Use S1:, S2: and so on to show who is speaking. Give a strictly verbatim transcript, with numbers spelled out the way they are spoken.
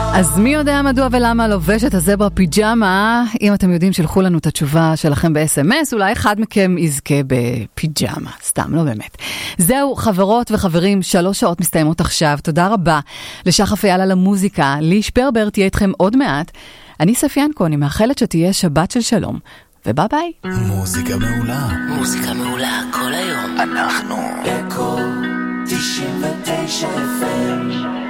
S1: אז מי יודע מדוע ולמה לובש את הזברה פיג'מה? אם אתם יודעים, שלחו לנו את התשובה שלכם ב-אס אם אס, אולי אחד מכם יזכה בפיג'מה. סתם, לא באמת. זהו, חברות וחברים, שלוש שעות מסתיימות עכשיו. תודה רבה לשחף אייל על המוזיקה. לי שפרבר תהיה איתכם עוד מעט. אני ספיאנקו, אני מאחלת שתהיה שבת של שלום. וביי ביי.
S2: מוזיקה מעולה.
S3: מוזיקה מעולה כל היום.
S2: אנחנו
S3: אקו תשעים ותשע אף אם